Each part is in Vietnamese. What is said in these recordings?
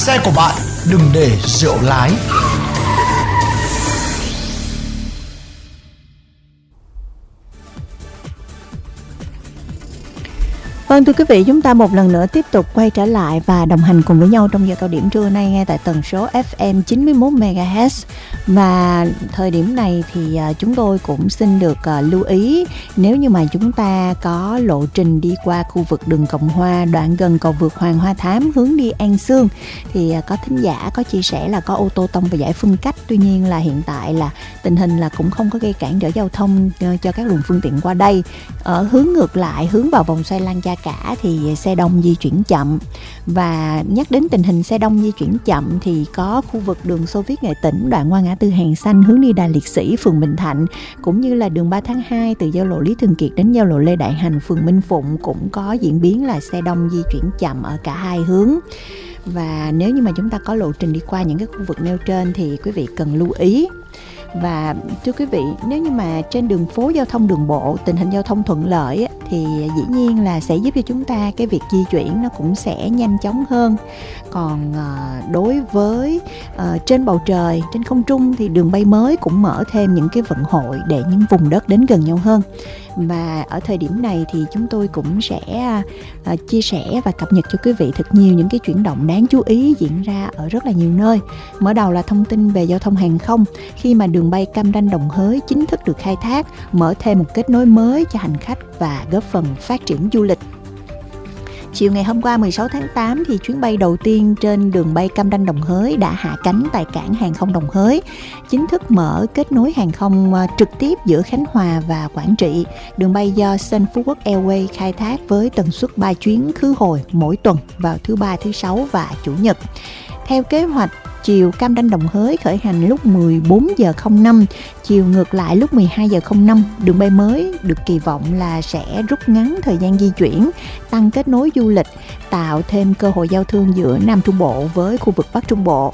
xe của bạn đừng để rượu lái. Vâng, thưa quý vị, chúng ta một lần nữa tiếp tục quay trở lại và đồng hành cùng với nhau trong giờ cao điểm trưa nay ngay tại tần số FM 91 MHz. Và thời điểm này thì chúng tôi cũng xin được lưu ý, nếu như mà chúng ta có lộ trình đi qua khu vực đường Cộng Hòa, đoạn gần cầu vượt Hoàng Hoa Thám hướng đi An Sương, thì có thính giả có chia sẻ là có ô tô tông vào giải phân cách. Tuy nhiên là hiện tại là tình hình là cũng không có gây cản trở giao thông cho các luồng phương tiện qua đây. Ở hướng ngược lại, hướng vào vòng xoay Lăng Cha Cả thì xe đông di chuyển chậm. Và nhắc đến tình hình xe đông di chuyển chậm thì có khu vực đường Xô Viết Nghệ Tĩnh, đoạn qua ngã tư Hàng Xanh hướng đi Đài Liệt Sĩ, phường Bình Thạnh, cũng như là đường 3 tháng 2 từ giao lộ Lý Thường Kiệt đến giao lộ Lê Đại Hành, phường Minh Phụng cũng có diễn biến là xe đông di chuyển chậm ở cả hai hướng. Và nếu như mà chúng ta có lộ trình đi qua những cái khu vực nêu trên thì quý vị cần lưu ý. Và thưa quý vị, nếu như mà trên đường phố giao thông đường bộ tình hình giao thông thuận lợi thì dĩ nhiên là sẽ giúp cho chúng ta cái việc di chuyển nó cũng sẽ nhanh chóng hơn. Còn đối với trên bầu trời, trên không trung thì đường bay mới cũng mở thêm những cái vận hội để những vùng đất đến gần nhau hơn. Và ở thời điểm này thì chúng tôi cũng sẽ chia sẻ và cập nhật cho quý vị thật nhiều những cái chuyển động đáng chú ý diễn ra ở rất là nhiều nơi. Mở đầu là thông tin về giao thông hàng không, khi mà đường bay Cam Ranh Đồng Hới chính thức được khai thác, mở thêm một kết nối mới cho hành khách và góp phần phát triển du lịch. Chiều ngày hôm qua 16 tháng 8 thì chuyến bay đầu tiên trên đường bay Cam Ranh Đồng Hới đã hạ cánh tại cảng hàng không Đồng Hới, chính thức mở kết nối hàng không trực tiếp giữa Khánh Hòa và Quảng Trị. Đường bay do Sun Phú Quốc Airways khai thác với tần suất 3 chuyến khứ hồi mỗi tuần vào thứ Ba, thứ Sáu và Chủ nhật. Theo kế hoạch, chiều Cam Ranh Đồng Hới khởi hành lúc 14 giờ 05, chiều ngược lại lúc 12 giờ 05. Đường bay mới được kỳ vọng là sẽ rút ngắn thời gian di chuyển, tăng kết nối du lịch, tạo thêm cơ hội giao thương giữa Nam Trung Bộ với khu vực Bắc Trung Bộ.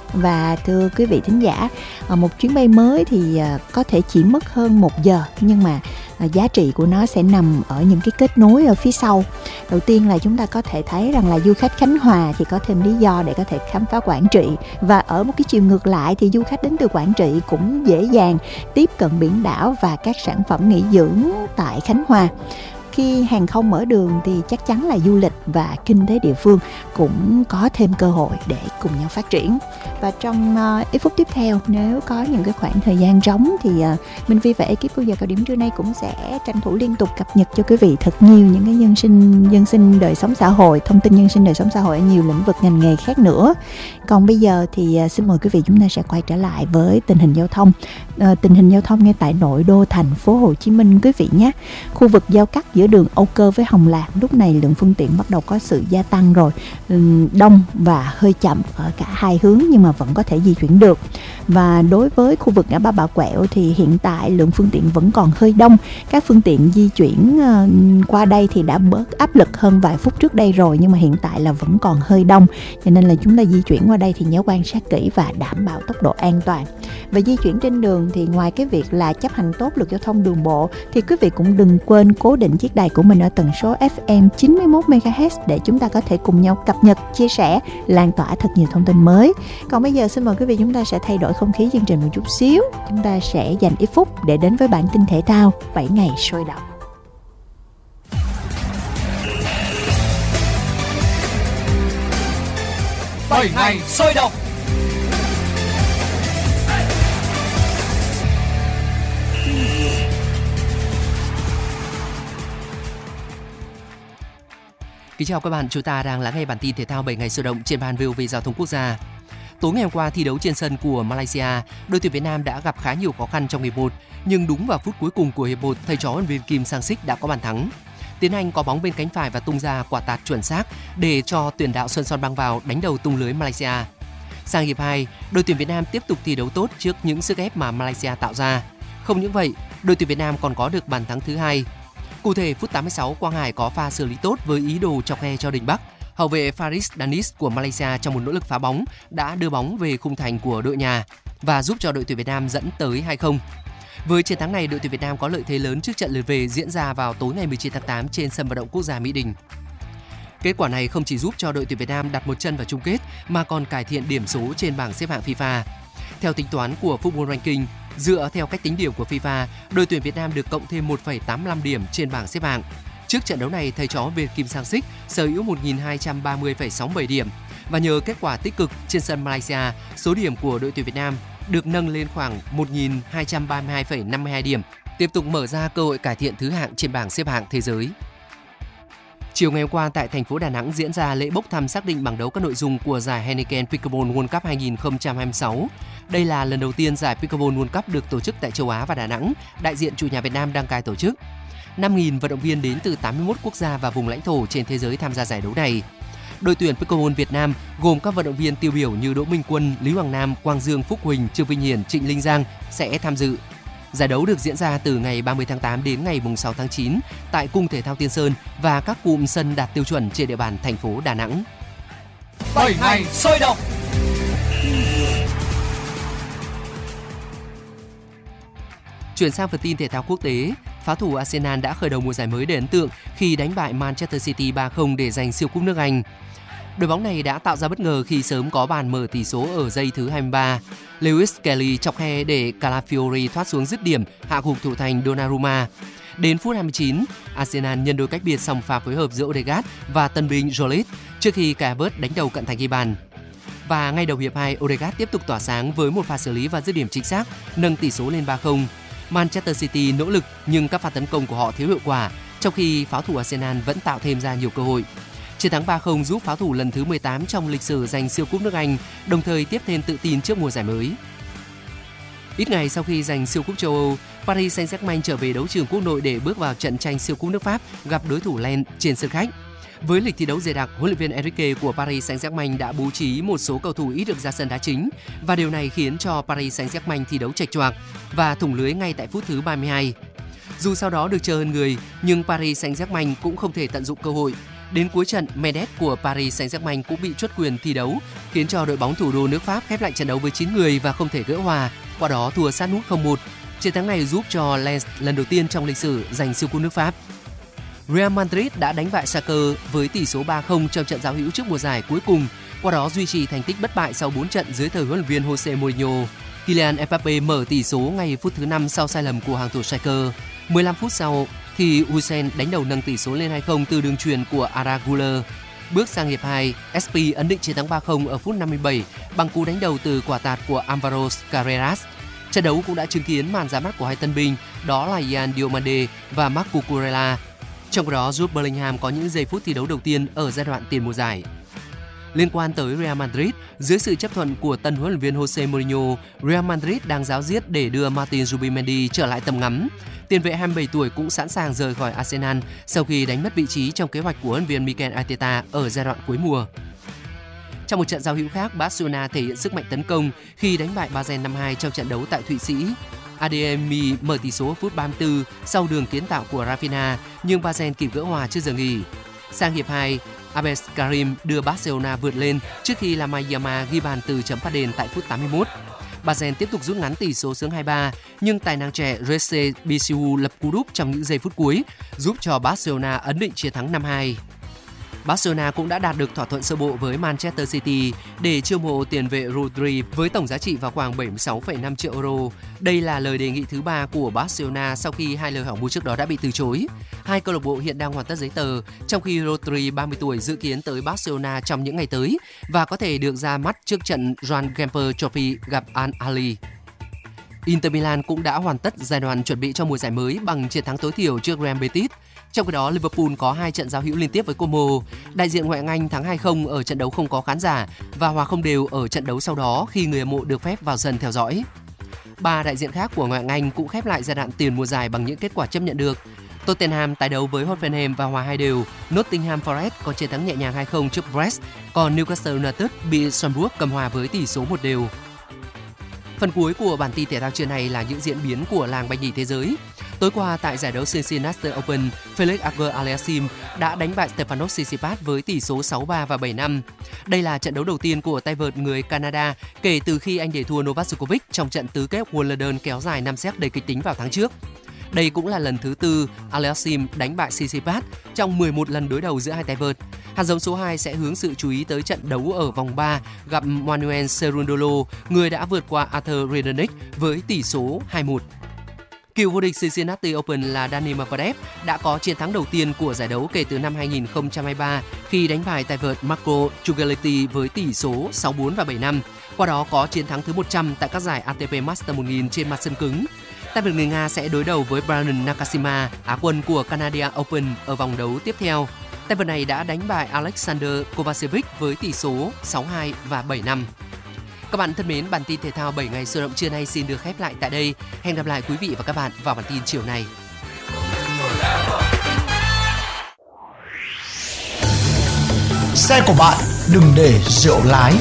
Và thưa quý vị thính giả, một chuyến bay mới thì có thể chỉ mất hơn 1 giờ, nhưng mà giá trị của nó sẽ nằm ở những cái kết nối ở phía sau. Đầu tiên là chúng ta có thể thấy rằng là du khách Khánh Hòa thì có thêm lý do để có thể khám phá Quảng Trị. Và ở một cái chiều ngược lại thì du khách đến từ Quảng Trị cũng dễ dàng tiếp cận biển đảo và các sản phẩm nghỉ dưỡng tại Khánh Hòa. Khi hàng không mở đường thì chắc chắn là du lịch và kinh tế địa phương cũng có thêm cơ hội để cùng nhau phát triển. Và trong ít phút tiếp theo, nếu có những cái khoảng thời gian trống thì Minh Phi và ekip của giờ cao điểm trưa nay cũng sẽ tranh thủ liên tục cập nhật cho quý vị thật nhiều những cái nhân sinh đời sống xã hội, thông tin nhân sinh đời sống xã hội ở nhiều lĩnh vực ngành nghề khác nữa. Còn bây giờ thì xin mời quý vị chúng ta sẽ quay trở lại với tình hình giao thông. Tình hình giao thông ngay tại nội đô thành phố Hồ Chí Minh quý vị nhé. Khu vực giao cắt giữa đường Âu Cơ với Hồng Lạc, lúc này lượng phương tiện bắt đầu có sự gia tăng rồi, đông và hơi chậm ở cả hai hướng nhưng mà vẫn có thể di chuyển được. Và đối với khu vực ngã ba Bà Quẹo thì hiện tại lượng phương tiện vẫn còn hơi đông. Các phương tiện di chuyển qua đây thì đã bớt áp lực hơn vài phút trước đây rồi, nhưng mà hiện tại là vẫn còn hơi đông, cho nên là chúng ta di chuyển qua đây thì nhớ quan sát kỹ và đảm bảo tốc độ an toàn. Và di chuyển trên đường thì ngoài cái việc là chấp hành tốt luật giao thông đường bộ thì quý vị cũng đừng quên cố định chiếc đài của mình ở tần số FM 91 MHz để chúng ta có thể cùng nhau cập nhật, chia sẻ, lan tỏa thật nhiều thông tin mới. Còn bây giờ xin mời quý vị chúng ta sẽ thay đổi không khí chương trình một chút xíu. Chúng ta sẽ dành ít phút để đến với bản tin thể thao 7 ngày sôi động. 7 ngày sôi động. Kính chào các bạn, chúng ta đang lắng nghe bản tin thể thao 7 ngày sôi động trên ban VOV Giao thông Quốc gia. Tối ngày hôm qua thi đấu trên sân của Malaysia, đội tuyển Việt Nam đã gặp khá nhiều khó khăn trong hiệp 1, nhưng đúng vào phút cuối cùng của hiệp 1, thầy trò huấn luyện viên Kim Sang-sik đã có bàn thắng. Tiến Anh có bóng bên cánh phải và tung ra quả tạt chuẩn xác để cho tiền đạo Xuân Son băng vào đánh đầu tung lưới Malaysia. Sang hiệp 2, đội tuyển Việt Nam tiếp tục thi đấu tốt trước những sức ép mà Malaysia tạo ra. Không những vậy, đội tuyển Việt Nam còn có được bàn thắng thứ hai. Cụ thể, phút 86, Quang Hải có pha xử lý tốt với ý đồ chọc khe cho Đình Bắc. Hậu vệ Faris Danis của Malaysia trong một nỗ lực phá bóng đã đưa bóng về khung thành của đội nhà và giúp cho đội tuyển Việt Nam dẫn tới 2-0. Với chiến thắng này, đội tuyển Việt Nam có lợi thế lớn trước trận lượt về diễn ra vào tối ngày 19 tháng 8 trên sân vận động quốc gia Mỹ Đình. Kết quả này không chỉ giúp cho đội tuyển Việt Nam đặt một chân vào chung kết mà còn cải thiện điểm số trên bảng xếp hạng FIFA. Theo tính toán của Football Ranking, dựa theo cách tính điểm của FIFA, đội tuyển Việt Nam được cộng thêm 1,85 điểm trên bảng xếp hạng. Trước trận đấu này, thầy trò Việt Kim Sang Sik sở hữu 1.230,67 điểm và nhờ kết quả tích cực trên sân Malaysia, số điểm của đội tuyển Việt Nam được nâng lên khoảng 1.232,52 điểm, tiếp tục mở ra cơ hội cải thiện thứ hạng trên bảng xếp hạng thế giới. Chiều ngày hôm qua tại thành phố Đà Nẵng diễn ra lễ bốc thăm xác định bảng đấu các nội dung của giải Heineken Pickleball World Cup 2026. Đây là lần đầu tiên giải Pickleball World Cup được tổ chức tại châu Á và Đà Nẵng, đại diện chủ nhà Việt Nam đăng cai tổ chức. 5.000 vận động viên đến từ 81 quốc gia và vùng lãnh thổ trên thế giới tham gia giải đấu này. Đội tuyển Pickleball Việt Nam gồm các vận động viên tiêu biểu như Đỗ Minh Quân, Lý Hoàng Nam, Quang Dương, Phúc Huỳnh, Trương Vinh Hiển, Trịnh Linh Giang sẽ tham dự. Giải đấu được diễn ra từ ngày 30 tháng 8 đến ngày 6 tháng 9 tại Cung Thể thao Tiên Sơn và các cụm sân đạt tiêu chuẩn trên địa bàn thành phố Đà Nẵng. 7 ngày sôi động. Chuyển sang phần tin thể thao quốc tế, pháo thủ Arsenal đã khởi đầu mùa giải mới đầy ấn tượng khi đánh bại Manchester City 3-0 để giành siêu cúp nước Anh. Đội bóng này đã tạo ra bất ngờ khi sớm có bàn mở tỷ số ở giây thứ 23. Lewis Kelly chọc khe để Calafiori thoát xuống dứt điểm hạ gục thủ thành Donnarumma. Đến phút 29, Arsenal nhân đôi cách biệt song pha phối hợp giữa Odegaard và tân binh Jolit trước khi Kai Havertz đánh đầu cận thành ghi bàn. Và ngay đầu hiệp 2, Odegaard tiếp tục tỏa sáng với một pha xử lý và dứt điểm chính xác, nâng tỷ số lên 3-0. Manchester City nỗ lực nhưng các pha tấn công của họ thiếu hiệu quả, trong khi pháo thủ Arsenal vẫn tạo thêm ra nhiều cơ hội. Chiến thắng 3-0 giúp pháo thủ lần thứ 18 trong lịch sử giành siêu cúp nước Anh, đồng thời tiếp thêm tự tin trước mùa giải mới. Ít ngày sau khi giành siêu cúp châu Âu, Paris Saint-Germain trở về đấu trường quốc nội để bước vào trận tranh siêu cúp nước Pháp gặp đối thủ Lens trên sân khách. Với lịch thi đấu dày đặc, huấn luyện viên Enrique của Paris Saint-Germain đã bố trí một số cầu thủ ít được ra sân đá chính và điều này khiến cho Paris Saint-Germain thi đấu chệch choạc và thủng lưới ngay tại phút thứ 32. Dù sau đó được chờ hơn người, nhưng Paris Saint-Germain cũng không thể tận dụng cơ hội. Đến cuối trận, Mendes của Paris Saint-Germain cũng bị truất quyền thi đấu, khiến cho đội bóng thủ đô nước Pháp khép lại trận đấu với 9 người và không thể gỡ hòa, qua đó thua sát nút 0-1. Chiến thắng này giúp cho Lens lần đầu tiên trong lịch sử giành siêu cúp nước Pháp. Real Madrid đã đánh bại Schalke với tỷ số 3-0 trong trận giao hữu trước mùa giải cuối cùng, qua đó duy trì thành tích bất bại sau 4 trận dưới thời huấn luyện viên Jose Mourinho. Kylian Mbappé mở tỷ số ngay phút thứ 5 sau sai lầm của hàng thủ Schalke. 15 phút sau thì Hussein đánh đầu nâng tỷ số lên 2-0 từ đường chuyền của Arda Güler. Bước sang hiệp 2, SP ấn định chiến thắng 3-0 ở phút 57 bằng cú đánh đầu từ quả tạt của Alvaro Carreras. Trận đấu cũng đã chứng kiến màn ra mắt của hai tân binh, đó là Ian Diomande và Marc Cucurella. Trong đó, Jude Bellingham có những giây phút thi đấu đầu tiên ở giai đoạn tiền mùa giải. Liên quan tới Real Madrid, dưới sự chấp thuận của tân huấn luyện viên Jose Mourinho, Real Madrid đang ráo riết để đưa Martin Zubimendi trở lại tầm ngắm. Tiền vệ 27 tuổi cũng sẵn sàng rời khỏi Arsenal sau khi đánh mất vị trí trong kế hoạch của huấn luyện viên Mikel Arteta ở giai đoạn cuối mùa. Trong một trận giao hữu khác, Barcelona thể hiện sức mạnh tấn công khi đánh bại Basel 5-2 trong trận đấu tại Thụy Sĩ. Adeyemi mở tỷ số phút 34 sau đường kiến tạo của Rafinha, nhưng Basel kịp gỡ hòa trước giờ nghỉ. Sang hiệp 2, Abes Karim đưa Barcelona vượt lên trước khi Lamine Yamal ghi bàn từ chấm phạt đền tại phút 81. Basel tiếp tục rút ngắn tỷ số xuống 2-3, nhưng tài năng trẻ Rese Bisiu lập cú đúp trong những giây phút cuối, giúp cho Barcelona ấn định chiến thắng 5-2. Barcelona cũng đã đạt được thỏa thuận sơ bộ với Manchester City để chiêu mộ tiền vệ Rodri với tổng giá trị vào khoảng 76,5 triệu euro. Đây là lời đề nghị thứ 3 của Barcelona sau khi hai lời hỏi mua trước đó đã bị từ chối. Hai câu lạc bộ hiện đang hoàn tất giấy tờ, trong khi Rodri 30 tuổi dự kiến tới Barcelona trong những ngày tới và có thể được ra mắt trước trận Joan Gamper Trophy gặp Al Ahly. Inter Milan cũng đã hoàn tất giai đoạn chuẩn bị cho mùa giải mới bằng chiến thắng tối thiểu trước Real Betis. Trong khi đó, Liverpool có 2 trận giao hữu liên tiếp với Como. Đại diện ngoại hạng Anh thắng 2-0 ở trận đấu không có khán giả và hòa không đều ở trận đấu sau đó khi người hâm mộ được phép vào sân theo dõi. 3 đại diện khác của ngoại hạng Anh cũng khép lại giai đoạn tiền mùa giải bằng những kết quả chấp nhận được. Tottenham tái đấu với Hoffenheim và hòa 2 đều. Nottingham Forest có chiến thắng nhẹ nhàng 2-0 trước Brest, còn Newcastle United bị Strasbourg cầm hòa với tỷ số 1 đều. Phần cuối của bản tin thể thao trưa này là những diễn biến của làng banh nhì thế giới. Tối qua tại giải đấu Cincinnati Open, Felix Auger-Aliassime đã đánh bại Stefanos Tsitsipas với tỷ số 6-3 và 7-5. Đây là trận đấu đầu tiên của tay vợt người Canada kể từ khi anh để thua Novak Djokovic trong trận tứ kết Wimbledon kéo dài 5 set đầy kịch tính vào tháng trước. Đây cũng là lần thứ 4 Aliassime đánh bại Tsitsipas trong 11 lần đối đầu giữa hai tay vợt. Hạt giống số 2 sẽ hướng sự chú ý tới trận đấu ở vòng 3 gặp Manuel Cerundolo, người đã vượt qua Arthur Radonic với tỷ số 2-1. Cựu vô địch Cincinnati Open là Dani Medvedev đã có chiến thắng đầu tiên của giải đấu kể từ năm 2023 khi đánh bại tay vợt Marco Trungelliti với tỷ số 6-4 và 7-5. Qua đó có chiến thắng thứ 100 tại các giải ATP Masters 1000 trên mặt sân cứng. Tay vợt người Nga sẽ đối đầu với Brandon Nakashima, Á quân của Canadian Open ở vòng đấu tiếp theo. Tay vợt này đã đánh bại Alexander Kovacevic với tỷ số 6-2 và 7-5. Các bạn thân mến, bản tin thể thao 7 ngày sôi động trưa nay xin được khép lại tại đây. Hẹn gặp lại quý vị và các bạn vào bản tin chiều nay. Xe của bạn đừng để rượu lái.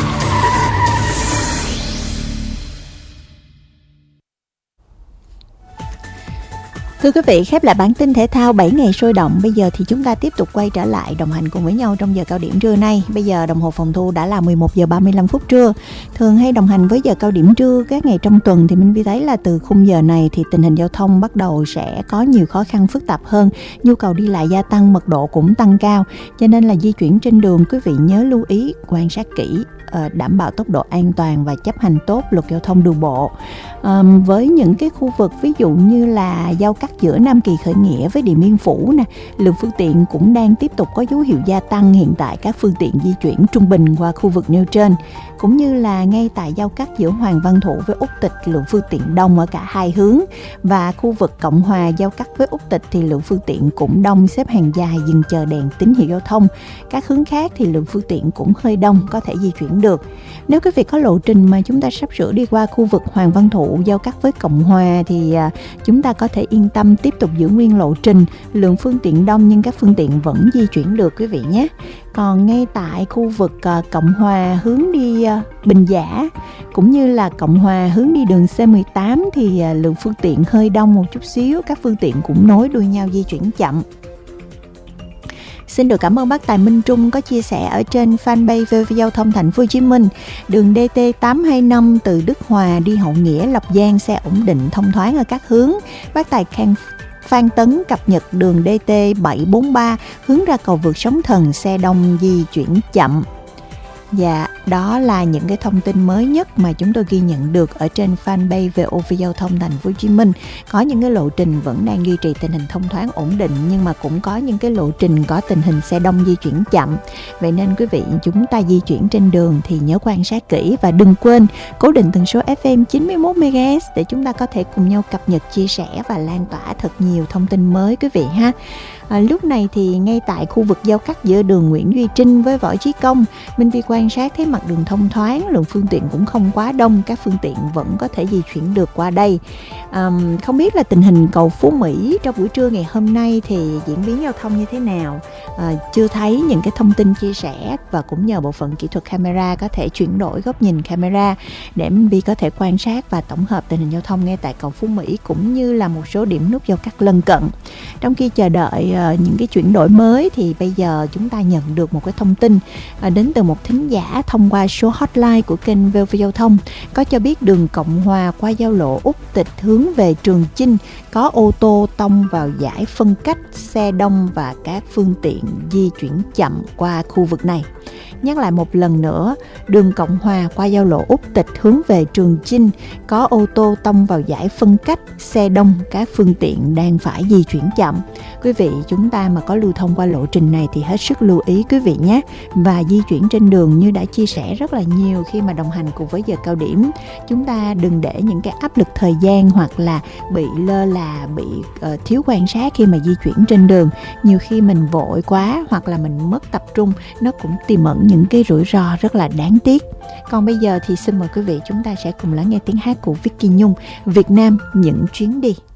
Thưa quý vị, khép lại bản tin thể thao 7 ngày sôi động. Bây giờ thì chúng ta tiếp tục quay trở lại đồng hành cùng với nhau trong giờ cao điểm trưa nay. Bây giờ đồng hồ phòng thu đã là 11 giờ 35 phút trưa. Thường hay đồng hành với giờ cao điểm trưa các ngày trong tuần thì Minh Vi thấy là từ khung giờ này thì tình hình giao thông bắt đầu sẽ có nhiều khó khăn phức tạp hơn. Nhu cầu đi lại gia tăng, mật độ cũng tăng cao. Cho nên là di chuyển trên đường quý vị nhớ lưu ý, quan sát kỹ, đảm bảo tốc độ an toàn và chấp hành tốt luật giao thông đường bộ. Với những cái khu vực ví dụ như là giao cắt giữa Nam Kỳ Khởi Nghĩa với Điện Biên Phủ nè, lượng phương tiện cũng đang tiếp tục có dấu hiệu gia tăng. Hiện tại các phương tiện di chuyển trung bình qua khu vực nêu trên, cũng như là ngay tại giao cắt giữa Hoàng Văn Thụ với Úc Tịch, lượng phương tiện đông ở cả hai hướng, và khu vực Cộng Hòa giao cắt với Úc Tịch thì lượng phương tiện cũng đông, xếp hàng dài dừng chờ đèn tín hiệu giao thông. Các hướng khác thì lượng phương tiện cũng hơi đông, có thể di chuyển được. Nếu quý vị có lộ trình mà chúng ta sắp sửa đi qua khu vực Hoàng Văn Thụ giao cắt với Cộng Hòa thì chúng ta có thể yên tâm tiếp tục giữ nguyên lộ trình. Lượng phương tiện đông nhưng các phương tiện vẫn di chuyển được quý vị nhé. Còn ngay tại khu vực Cộng Hòa hướng đi Bình Giả cũng như là Cộng Hòa hướng đi đường C18 thì lượng phương tiện hơi đông một chút xíu, các phương tiện cũng nối đuôi nhau di chuyển chậm. Xin được cảm ơn bác Tài Minh Trung có chia sẻ ở trên fanpage VOV Giao thông Thành phố Hồ Chí Minh. Đường DT 825 từ Đức Hòa đi Hậu Nghĩa, Lộc Giang xe ổn định thông thoáng ở các hướng. Bác Tài Phan Tấn cập nhật đường DT 743 hướng ra cầu vượt Sóng Thần, xe đông di chuyển chậm. Dạ, đó là những cái thông tin mới nhất mà chúng tôi ghi nhận được ở trên fanpage VOV Giao thông Thành phố Hồ Chí Minh. Có những cái lộ trình vẫn đang duy trì tình hình thông thoáng ổn định, nhưng mà cũng có những cái lộ trình có tình hình xe đông di chuyển chậm. Vậy nên quý vị chúng ta di chuyển trên đường thì nhớ quan sát kỹ và đừng quên cố định tần số FM 91 MHz để chúng ta có thể cùng nhau cập nhật, chia sẻ và lan tỏa thật nhiều thông tin mới quý vị ha. Lúc này thì ngay tại khu vực giao cắt giữa đường Nguyễn Duy Trinh với Võ Chí Công, Minh Vi quan sát thấy mặt đường thông thoáng, lượng phương tiện cũng không quá đông, các phương tiện vẫn có thể di chuyển được qua đây. Không biết là tình hình cầu Phú Mỹ trong buổi trưa ngày hôm nay thì diễn biến giao thông như thế nào? Chưa thấy những cái thông tin chia sẻ, và cũng nhờ bộ phận kỹ thuật camera có thể chuyển đổi góc nhìn camera để Minh Vi có thể quan sát và tổng hợp tình hình giao thông ngay tại cầu Phú Mỹ cũng như là một số điểm nút giao cắt lân cận. Trong khi chờ đợi những cái chuyển đổi mới thì bây giờ chúng ta nhận được một cái thông tin đến từ một thính giả thông qua số hotline của kênh VOV Giao thông, có cho biết đường Cộng Hòa qua giao lộ Úc Tịch hướng về Trường Chinh có ô tô tông vào dải phân cách, xe đông và các phương tiện di chuyển chậm qua khu vực này. Nhắc lại một lần nữa, đường Cộng Hòa qua giao lộ Úc Tịch hướng về Trường Chinh có ô tô tông vào dải phân cách, xe đông, các phương tiện đang phải di chuyển chậm. Quý vị chúng ta mà có lưu thông qua lộ trình này thì hết sức lưu ý quý vị nhé. Và di chuyển trên đường như đã chia sẻ rất là nhiều khi mà đồng hành cùng với giờ cao điểm, chúng ta đừng để những cái áp lực thời gian hoặc là bị lơ là, bị thiếu quan sát khi mà di chuyển trên đường. Nhiều khi mình vội quá hoặc là mình mất tập trung, nó cũng tiềm ẩn những cái rủi ro rất là đáng tiếc. Còn bây giờ thì xin mời quý vị chúng ta sẽ cùng lắng nghe tiếng hát của Vicky Nhung, Việt Nam những chuyến đi.